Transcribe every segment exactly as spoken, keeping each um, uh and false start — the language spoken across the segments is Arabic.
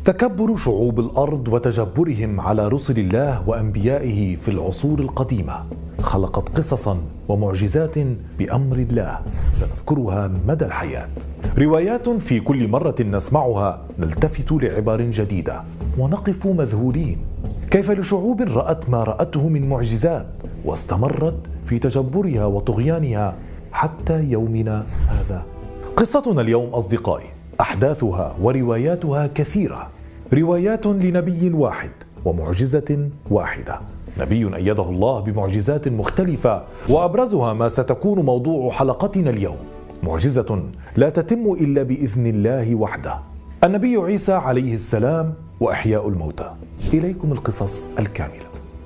تكبر شعوب الأرض وتجبرهم على رسل الله وأنبيائه في العصور القديمة خلقت قصصا ومعجزات بأمر الله سنذكرها مدى الحياة. روايات في كل مرة نسمعها نلتفت لعبر جديدة ونقف مذهولين. كيف لشعوب رأت ما رأته من معجزات واستمرت في تجبرها وطغيانها حتى يومنا هذا. قصتنا اليوم أصدقائي أحداثها ورواياتها كثيرة، روايات لنبي واحد ومعجزة واحدة، نبي أيده الله بمعجزات مختلفة وأبرزها ما ستكون موضوع حلقتنا اليوم، معجزة لا تتم إلا بإذن الله وحده، النبي عيسى عليه السلام وإحياء الموتى. إليكم القصص الكاملة.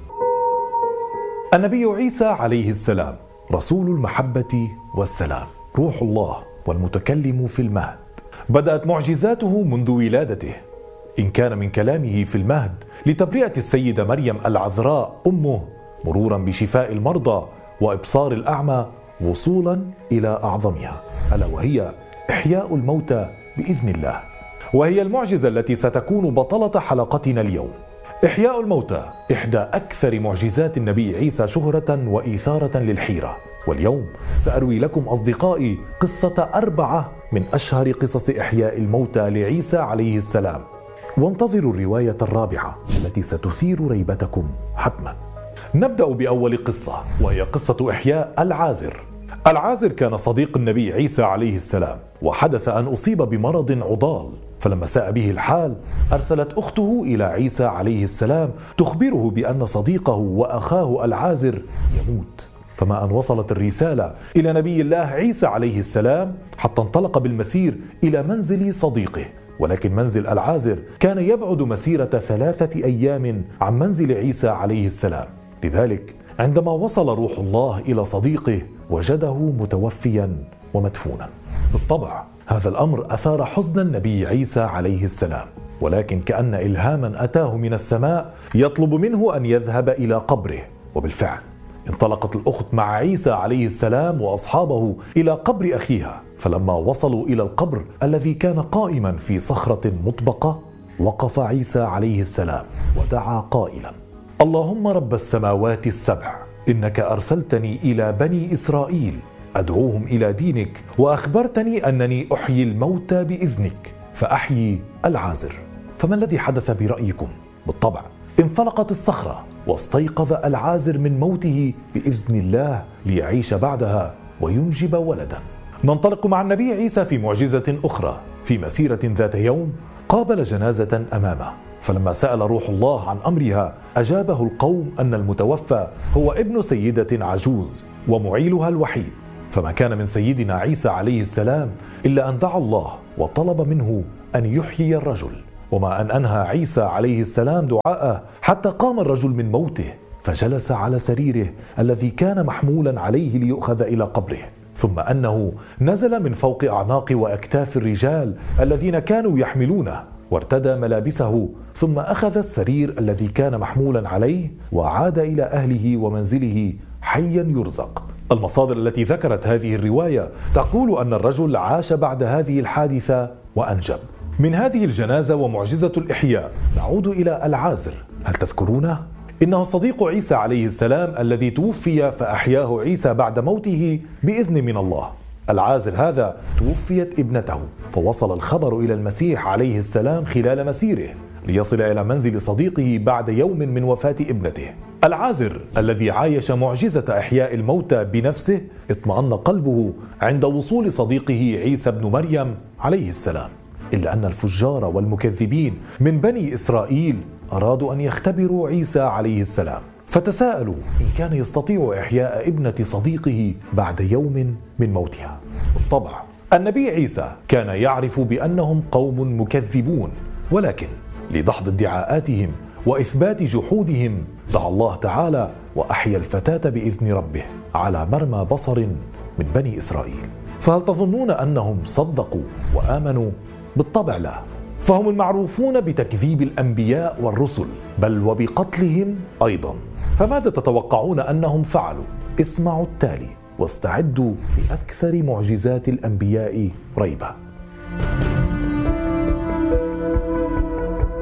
النبي عيسى عليه السلام رسول المحبة والسلام، روح الله والمتكلم في المهد. بدأت معجزاته منذ ولادته، إن كان من كلامه في المهد لتبرئة السيدة مريم العذراء أمه، مرورا بشفاء المرضى وإبصار الأعمى، وصولا إلى أعظمها ألا وهي إحياء الموتى بإذن الله، وهي المعجزة التي ستكون بطلة حلقتنا اليوم. إحياء الموتى إحدى أكثر معجزات النبي عيسى شهرة وإثارة للحيرة، واليوم سأروي لكم أصدقائي قصة أربعة من أشهر قصص إحياء الموتى لعيسى عليه السلام، وانتظروا الرواية الرابعة التي ستثير ريبتكم حتما. نبدأ بأول قصة، وهي قصة إحياء العازر. العازر كان صديق النبي عيسى عليه السلام، وحدث أن أصيب بمرض عضال، فلما ساء به الحال أرسلت أخته إلى عيسى عليه السلام تخبره بأن صديقه وأخاه العازر يموت. فما أن وصلت الرسالة إلى نبي الله عيسى عليه السلام حتى انطلق بالمسير إلى منزل صديقه، ولكن منزل العازر كان يبعد مسيرة ثلاثة أيام عن منزل عيسى عليه السلام، لذلك عندما وصل روح الله إلى صديقه وجده متوفيا ومدفونا. بالطبع هذا الأمر أثار حزن النبي عيسى عليه السلام، ولكن كأن إلهاما أتاه من السماء يطلب منه أن يذهب إلى قبره، وبالفعل انطلقت الأخت مع عيسى عليه السلام وأصحابه إلى قبر أخيها. فلما وصلوا إلى القبر الذي كان قائما في صخرة مطبقة، وقف عيسى عليه السلام ودعا قائلا: اللهم رب السماوات السبع، إنك أرسلتني إلى بني إسرائيل أدعوهم إلى دينك، وأخبرتني أنني أحيي الموتى بإذنك، فأحيي العازر. فما الذي حدث برأيكم؟ بالطبع انفلقت الصخرة واستيقظ العازر من موته بإذن الله ليعيش بعدها وينجب ولدا. ننطلق مع النبي عيسى في معجزة أخرى. في مسيرة ذات يوم قابل جنازة أمامه، فلما سأل روح الله عن أمرها أجابه القوم أن المتوفى هو ابن سيدة عجوز ومعيلها الوحيد. فما كان من سيدنا عيسى عليه السلام إلا أن دعا الله وطلب منه أن يحيي الرجل، وما أن أنهى عيسى عليه السلام دعاءه حتى قام الرجل من موته فجلس على سريره الذي كان محمولا عليه ليؤخذ إلى قبره، ثم أنه نزل من فوق أعناق وأكتاف الرجال الذين كانوا يحملونه وارتدى ملابسه، ثم أخذ السرير الذي كان محمولا عليه وعاد إلى أهله ومنزله حيا يرزق. المصادر التي ذكرت هذه الرواية تقول أن الرجل عاش بعد هذه الحادثة وأنجب. من هذه الجنازة ومعجزة الإحياء نعود إلى العازر. هل تذكرونه؟ إنه صديق عيسى عليه السلام الذي توفي فأحياه عيسى بعد موته بإذن من الله. العازر هذا توفيت ابنته، فوصل الخبر إلى المسيح عليه السلام خلال مسيره ليصل إلى منزل صديقه بعد يوم من وفاة ابنته. العازر الذي عايش معجزة إحياء الموتى بنفسه اطمأن قلبه عند وصول صديقه عيسى بن مريم عليه السلام، إلا أن الفجار والمكذبين من بني إسرائيل أرادوا أن يختبروا عيسى عليه السلام، فتساءلوا إن كان يستطيع إحياء ابنة صديقه بعد يوم من موتها. بالطبع النبي عيسى كان يعرف بأنهم قوم مكذبون، ولكن لدحض ادعاءاتهم وإثبات جحودهم دعا الله تعالى وأحيا الفتاة بإذن ربه على مرمى بصر من بني إسرائيل. فهل تظنون أنهم صدقوا وآمنوا؟ بالطبع لا، فهم المعروفون بتكذيب الأنبياء والرسل، بل وبقتلهم أيضا. فماذا تتوقعون أنهم فعلوا؟ اسمعوا التالي واستعدوا لأكثر معجزات الأنبياء ريبة.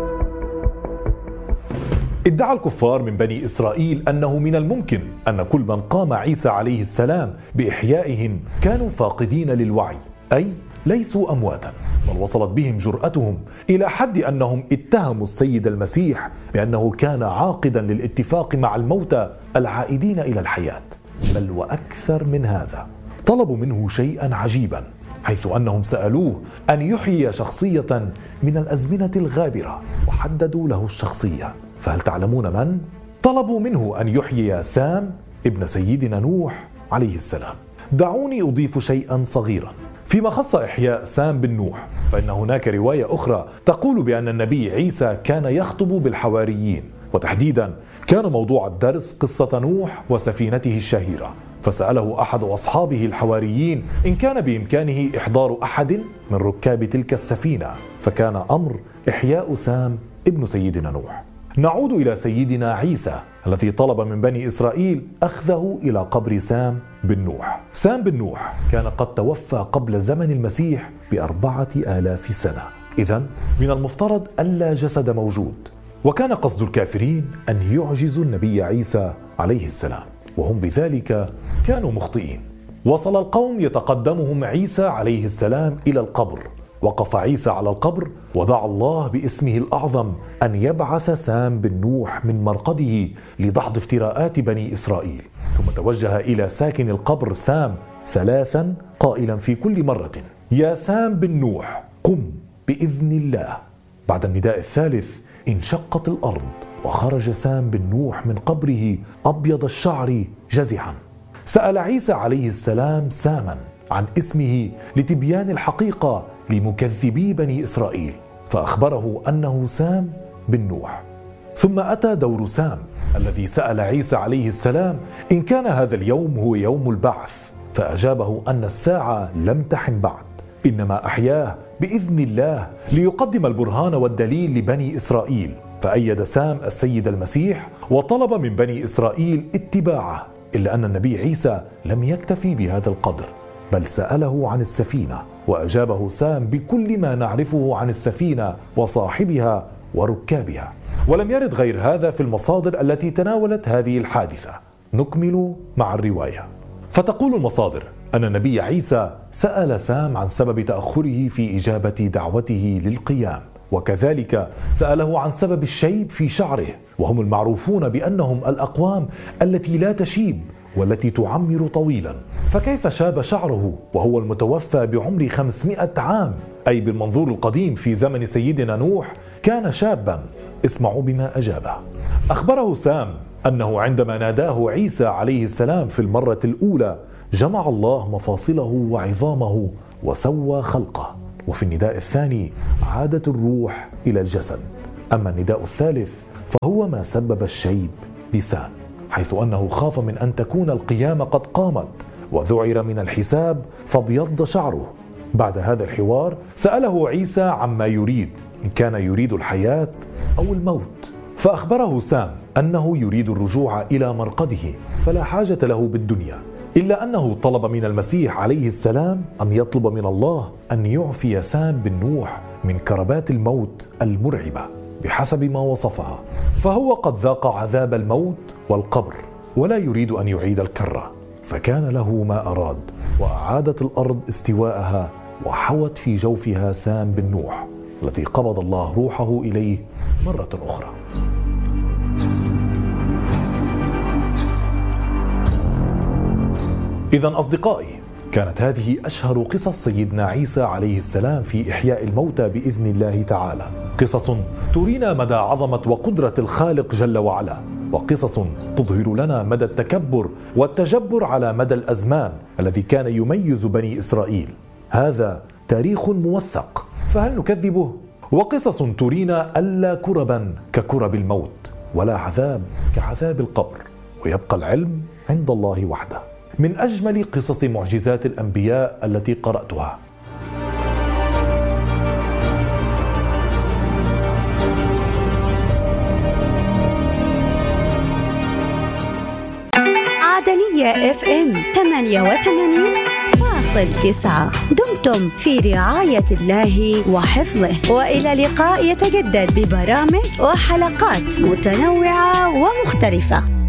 ادعى الكفار من بني إسرائيل أنه من الممكن أن كل من قام عيسى عليه السلام بإحيائهم كانوا فاقدين للوعي، أي ليسوا أمواتا، بل وصلت بهم جرأتهم إلى حد أنهم اتهموا السيد المسيح بأنه كان عاقدا للاتفاق مع الموتى العائدين إلى الحياة. بل وأكثر من هذا، طلبوا منه شيئا عجيبا، حيث أنهم سألوه أن يحيي شخصية من الأزمنة الغابرة، وحددوا له الشخصية. فهل تعلمون من؟ طلبوا منه أن يحيي سام ابن سيدنا نوح عليه السلام. دعوني أضيف شيئا صغيرا فيما خص إحياء سام بن نوح، فإن هناك رواية أخرى تقول بأن النبي عيسى كان يخطب بالحواريين، وتحديدا كان موضوع الدرس قصة نوح وسفينته الشهيرة. فسأله أحد أصحابه الحواريين إن كان بإمكانه إحضار أحد من ركاب تلك السفينة، فكان أمر إحياء سام ابن سيدنا نوح. نعود إلى سيدنا عيسى الذي طلب من بني إسرائيل أخذه إلى قبر سام بن نوح. سام بن نوح كان قد توفى قبل زمن المسيح بأربعة آلاف سنة، إذن من المفترض ألا جسد موجود، وكان قصد الكافرين أن يعجزوا النبي عيسى عليه السلام، وهم بذلك كانوا مخطئين. وصل القوم يتقدمهم عيسى عليه السلام إلى القبر، وقف عيسى على القبر ودعا الله باسمه الأعظم أن يبعث سام بن نوح من مرقده لدحض افتراءات بني إسرائيل، ثم توجه إلى ساكن القبر سام ثلاثا قائلا في كل مرة: يا سام بن نوح قم بإذن الله. بعد النداء الثالث انشقت الأرض، وخرج سام بن نوح من قبره أبيض الشعر جزحا. سأل عيسى عليه السلام ساما عن اسمه لتبيان الحقيقة لمكذبي بني إسرائيل، فأخبره أنه سام بن نوح. ثم أتى دور سام الذي سأل عيسى عليه السلام إن كان هذا اليوم هو يوم البعث، فأجابه أن الساعة لم تحن بعد، إنما أحياه بإذن الله ليقدم البرهان والدليل لبني إسرائيل. فأيد سام السيد المسيح وطلب من بني إسرائيل اتباعه، إلا أن النبي عيسى لم يكتفي بهذا القدر، بل سأله عن السفينة، وأجابه سام بكل ما نعرفه عن السفينة وصاحبها وركابها. ولم يرد غير هذا في المصادر التي تناولت هذه الحادثة. نكمل مع الرواية. فتقول المصادر أن النبي عيسى سأل سام عن سبب تأخره في إجابة دعوته للقيام، وكذلك سأله عن سبب الشيب في شعره، وهم المعروفون بأنهم الأقوام التي لا تشيب والتي تعمر طويلا، فكيف شاب شعره وهو المتوفى بعمر خمسمائة عام، أي بالمنظور القديم في زمن سيدنا نوح كان شابا؟ اسمعوا بما أجابه. أخبره سام أنه عندما ناداه عيسى عليه السلام في المرة الأولى جمع الله مفاصله وعظامه وسوى خلقه، وفي النداء الثاني عادت الروح إلى الجسد. أما النداء الثالث فهو ما سبب الشيب لسام، حيث أنه خاف من أن تكون القيامة قد قامت وذعر من الحساب فابيض شعره. بعد هذا الحوار سأله عيسى عما يريد، إن كان يريد الحياة أو الموت، فأخبره سام أنه يريد الرجوع إلى مرقده فلا حاجة له بالدنيا، إلا أنه طلب من المسيح عليه السلام أن يطلب من الله أن يعفي سام بن نوح من كربات الموت المرعبة بحسب ما وصفها، فهو قد ذاق عذاب الموت والقبر ولا يريد أن يعيد الكرة، فكان له ما أراد، وأعادت الأرض استواءها وحوت في جوفها سام بن نوح الذي قبض الله روحه إليه مرة أخرى. إذن أصدقائي، كانت هذه أشهر قصص سيدنا عيسى عليه السلام في إحياء الموتى بإذن الله تعالى، قصص ترينا مدى عظمة وقدرة الخالق جل وعلا، وقصص تظهر لنا مدى التكبر والتجبر على مدى الأزمان الذي كان يميز بني إسرائيل. هذا تاريخ موثق، فهل نكذبه؟ وقصص ترينا ألا كربا ككرب الموت ولا عذاب كعذاب القبر، ويبقى العلم عند الله وحده. من أجمل قصص معجزات الأنبياء التي قرأتها. عدنية اف ام ثمانية وثمانين فاصلة فاصل تسعة. دمتم في رعاية الله وحفظه، وإلى لقاء يتجدد ببرامج وحلقات متنوعة ومختلفة.